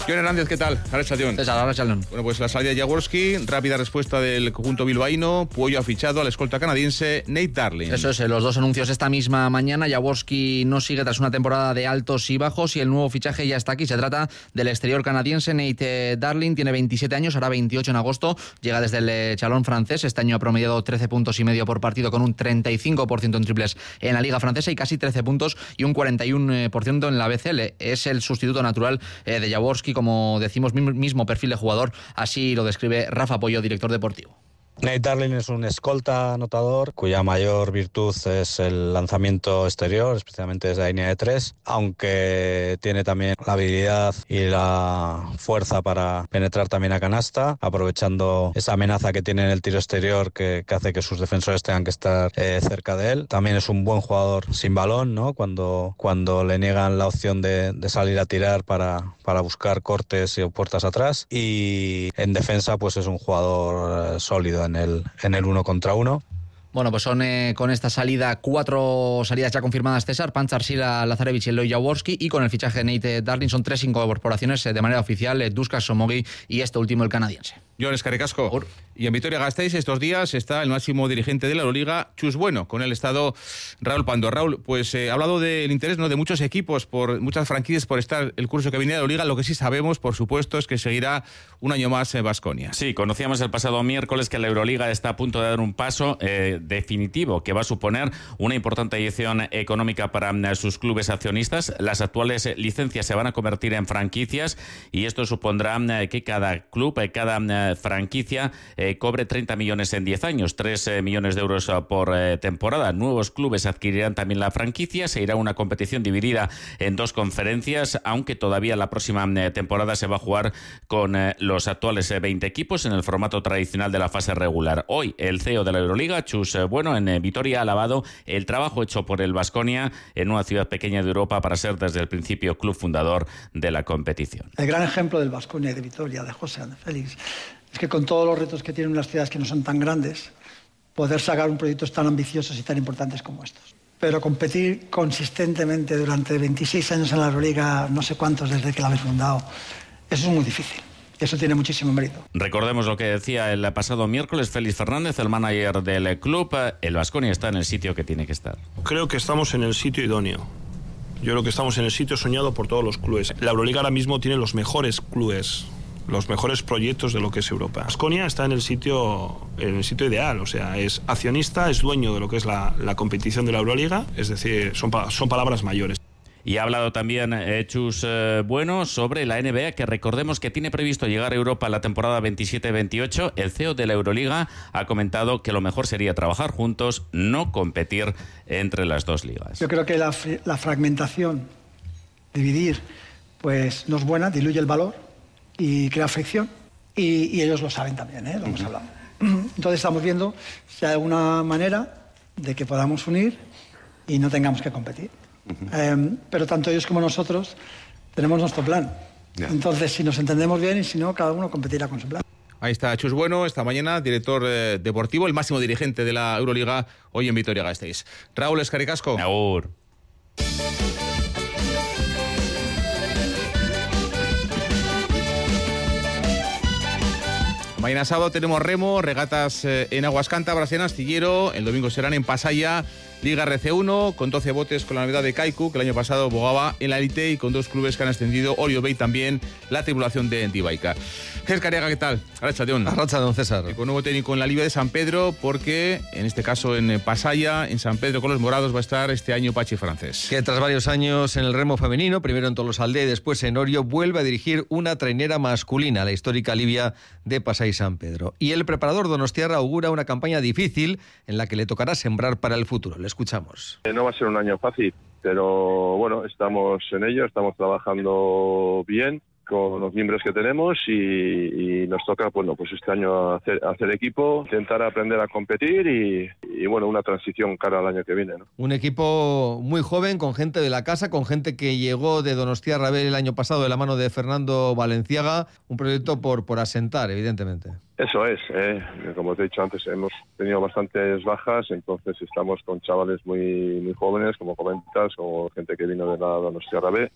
John Hernández, ¿qué tal? Arrachaldeón. Bueno, pues la salida de Jaworski, rápida respuesta del conjunto bilbaíno. Puello ha fichado al escolta canadiense Nate Darling. Eso es, los dos anuncios esta misma mañana. Jaworski no sigue tras una temporada de altos y bajos y el nuevo fichaje ya está aquí. Se trata del exterior canadiense Nate Darling. Tiene 27 años, hará 28 en agosto. Llega desde el Chalon francés. Este año ha promediado 13 puntos y medio por partido con un 35% en triples en la liga francesa y casi 13 puntos y un 41% en la BCL. Es el sustituto natural de Jaworski, como decimos, mismo perfil de jugador, así lo describe Rafa Puello, director deportivo. Nate Darling es un escolta anotador cuya mayor virtud es el lanzamiento exterior, especialmente desde la línea de 3, aunque tiene también la habilidad y la fuerza para penetrar también a canasta, aprovechando esa amenaza que tiene en el tiro exterior que hace que sus defensores tengan que estar cerca de él. También es un buen jugador sin balón, ¿no? Cuando le niegan la opción de salir a tirar para buscar cortes o puertas atrás, y en defensa pues es un jugador sólido en el 1 contra 1. Bueno, pues son con esta salida 4 salidas ya confirmadas, César: Panchar, Sila, Lazarevich y Eloy Jaworski, y con el fichaje de Nate Darling son 3 incorporaciones de manera oficial: Duškas Šomogui y este último, el canadiense. John, escarricasco. Y en Vitoria-Gasteiz estos días está el máximo dirigente de la Euroliga, Chus Bueno. Con él ha estado Raúl Pando. Raúl, pues ha hablado del interés, ¿no?, de muchos equipos, por muchas franquicias, por estar el curso que viene de la Euroliga. Lo que sí sabemos, por supuesto, es que seguirá un año más en Baskonia. Sí, conocíamos el pasado miércoles que la Euroliga está a punto de dar un paso definitivo que va a suponer una importante inyección económica para sus clubes accionistas. Las actuales licencias se van a convertir en franquicias y esto supondrá que cada club, cada franquicia cobre 30 millones en 10 años, 3 millones de euros por temporada. Nuevos clubes adquirirán también la franquicia, se irá a una competición dividida en 2 conferencias, aunque todavía la próxima temporada se va a jugar con los actuales 20 equipos en el formato tradicional de la fase regular. Hoy el CEO de la Euroliga, Chus Bueno, en Vitoria ha alabado el trabajo hecho por el Baskonia en una ciudad pequeña de Europa para ser desde el principio club fundador de la competición. El gran ejemplo del Baskonia y de Vitoria, de José, de Félix, es que con todos los retos que tienen las ciudades que no son tan grandes, poder sacar un proyectos tan ambiciosos y tan importantes como estos. Pero competir consistentemente durante 26 años en la Euroliga, no sé cuántos desde que la habéis fundado, eso es muy difícil. Eso tiene muchísimo mérito. Recordemos lo que decía el pasado miércoles Félix Fernández, el manager del club. El Baskonia está en el sitio que tiene que estar. Creo que estamos en el sitio idóneo. Yo creo que estamos en el sitio soñado por todos los clubes. La Euroliga ahora mismo tiene los mejores clubes, los mejores proyectos de lo que es Europa. Baskonia está en el sitio ideal, o sea, es accionista, es dueño de lo que es la competición de la Euroliga, es decir, son palabras mayores. Y ha hablado también Chus Bueno sobre la NBA, que recordemos que tiene previsto llegar a Europa la temporada 27-28. El CEO de la Euroliga ha comentado que lo mejor sería trabajar juntos, no competir entre las dos ligas. Yo creo que la fragmentación, dividir, pues no es buena, diluye el valor y crea fricción. Y ellos lo saben también, lo hemos hablado. Entonces estamos viendo si hay alguna manera de que podamos unir y no tengamos que competir. Pero tanto ellos como nosotros tenemos nuestro plan. Entonces, si nos entendemos bien y si no, cada uno competirá con su plan. Ahí está Chus Bueno, esta mañana, director deportivo, el máximo dirigente de la Euroliga, hoy en Vitoria-Gasteiz. Raúl, escarricasco. Agur. Mañana sábado tenemos remo, regatas en Aguas Cántabras, en Astillero. El domingo serán en Pasaya, Liga RC1, con 12 botes, con la novedad de Kaiku, que el año pasado bogaba en la élite, y con 2 clubes que han extendido, Orio Bay también, la tripulación de Entibaica. Ger Cariaga, ¿qué tal? Arrachaldeón. Arrachaldeón, César. Con nuevo técnico en la Liga de San Pedro, porque en este caso en Pasaya, en San Pedro con los morados, va a estar este año Pachi Francés. Que tras varios años en el remo femenino, primero en Tolosaldea y después en Orio, vuelve a dirigir una trainera masculina, la histórica Livia de Pasay San Pedro. Y el preparador donostiarra augura una campaña difícil en la que le tocará sembrar para el futuro. Le escuchamos. No va a ser un año fácil, pero bueno, estamos en ello, estamos trabajando bien con los miembros que tenemos y nos toca, bueno, pues este año hacer equipo, intentar aprender a competir y bueno, una transición cara al año que viene, ¿no? Un equipo muy joven, con gente de la casa, con gente que llegó de Donostiarra B el año pasado de la mano de Fernando Valenciaga, un proyecto por asentar, evidentemente. Eso es, como te he dicho antes, hemos tenido bastantes bajas, entonces estamos con chavales muy jóvenes, como comentas, o gente que vino de la Donostiarra B,